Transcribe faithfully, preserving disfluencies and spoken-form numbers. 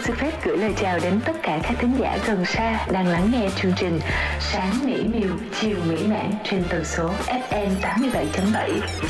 xin phép gửi lời chào đến tất cả các thính giả gần xa đang lắng nghe chương trình Sáng mỹ miều, chiều mỹ mãn trên tần số ép em tám mươi bảy chấm bảy.